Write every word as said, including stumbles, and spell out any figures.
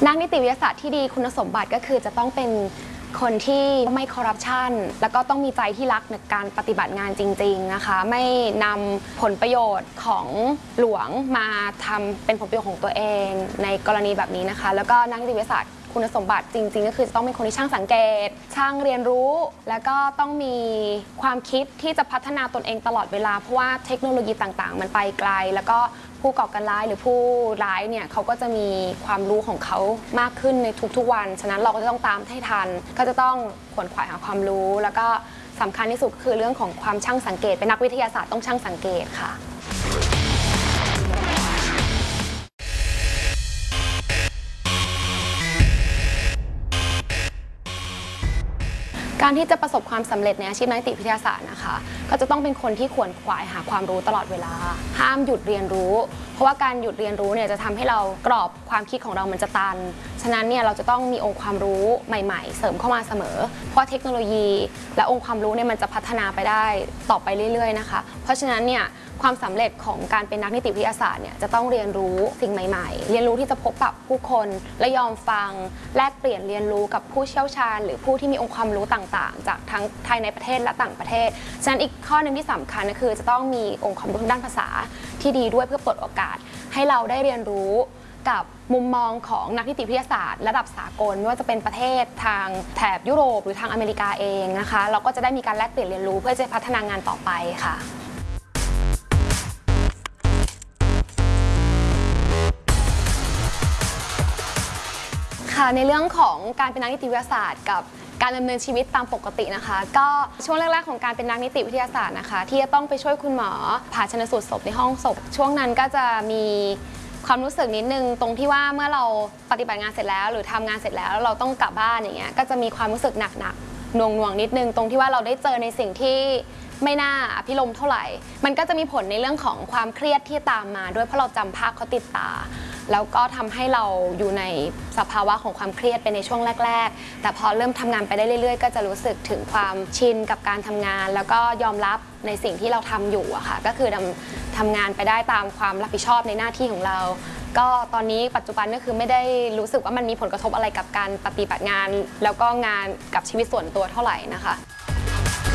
นักนิติวิทยาศาสตร์ที่ดีคุณสมบัติก็คือจะต้องเป็นคนที่ไม่คอร์รัปชันแล้วก็ต้องมีใจที่รักในการปฏิบัติงานจริงๆนะคะไม่นำผลประโยชน์ของหลวงมาทำเป็นผลประโยชน์ของตัวเองในกรณีแบบนี้นะคะแล้วก็นักนิติวิทยาศาสตร์คุณสมบัติจริงๆก็คือจะต้องเป็นคนที่ช่างสังเกตช่างเรียนรู้แล้วก็ต้องมีความคิดที่จะพัฒนาตนเองตลอดเวลาเพราะว่าเทคโนโลยีต่างๆมันไปไกลแล้วก็ผู้ก่อการร้ายหรือผู้ร้ายเนี่ยเขาก็จะมีความรู้ของเขามากขึ้นในทุกๆวันฉะนั้นเราก็จะต้องตามให้ทันก็จะต้องขวนขวายหาความรู้แล้วก็สำคัญที่สุดคือเรื่องของความช่างสังเกตเป็นนักวิทยาศาสตร์ต้องช่างสังเกตค่ะการที่จะประสบความสำเร็จในอาชีพนักนิติวิทยาศาสตร์นะคะก็จะต้องเป็นคนที่ขวนขวายหาความรู้ตลอดเวลาห้ามหยุดเรียนรู้เพราะว่าการหยุดเรียนรู้เนี่ยจะทำให้เรากรอบความคิดของเรามันจะตันฉะนั้นเนี่ยเราจะต้องมีองค์ความรู้ใหม่ๆเสริมเข้ามาเสมอเพราะเทคโนโลยีและองค์ความรู้เนี่ยมันจะพัฒนาไปได้ต่อไปเรื่อยๆนะคะเพราะฉะนั้นเนี่ยความสำเร็จของการเป็นนักนิติวิทยาศาสตร์เนี่ยจะต้องเรียนรู้สิ่งใหม่ๆเรียนรู้ที่จะพบปะผู้คนและยอมฟังแลกเปลี่ยนเรียนรู้กับผู้เชี่ยวชาญหรือผู้ที่มีองค์ความรู้ต่างๆจากทั้งไทยในประเทศและต่างประเทศฉะนั้นอีกข้อหนึ่งที่สำคัญก็คือจะต้องมีองค์ความรู้ทางด้านภาษาที่ดีด้วยเพื่อเปิดโอกาสให้เราได้เรียนรู้กับมุมมองของนักนิติวิทยาศาสตร์ระดับสากลไม่ว่าจะเป็นประเทศทางแถบยุโรปหรือทางอเมริกาเองนะคะเราก็จะได้มีการแลกเปลี่ยนเรียนรู้เพื่อจะพัฒนางานต่อไปค่ะค่ะในเรื่องของการเป็นนักนิติวิทยาศาสตร์กับการดำเนินชีวิตตามปกตินะคะก็ช่วงแรกๆของการเป็นนักนิติวิทยาศาสตร์นะคะที่จะต้องไปช่วยคุณหมอผ่าชันสูตรศพในห้องศพช่วงนั้นก็จะมีความรู้สึกนิดนึงตรงที่ว่าเมื่อเราปฏิบัติงานเสร็จแล้วหรือทำงานเสร็จแล้วเราต้องกลับบ้านอย่างเงี้ยก็จะมีความรู้สึกหนักๆหน่วงๆนิดนึงตรงที่ว่าเราได้เจอในสิ่งที่ไม่น่าอภิรมย์เท่าไหร่มันก็จะมีผลในเรื่องของความเครียดที่ตามมาด้วยเพราะเราจำภาพเขาติดตาแล้วก็ทำให้เราอยู่ในสภาวะของความเครียดไปในช่วงแรกๆแต่พอเริ่มทำงานไปได้เรื่อยๆก็จะรู้สึกถึงความชินกับการทำงานแล้วก็ยอมรับในสิ่งที่เราทำอยู่อะค่ะก็คือทำทำงานไปได้ตามความรับผิดชอบในหน้าที่ของเราก็ตอนนี้ปัจจุบันก็คือไม่ได้รู้สึกว่ามันมีผลกระทบอะไรกับการปฏิบัติงานแล้วก็งานกับชีวิตส่วนตัวเท่าไหร่นะคะ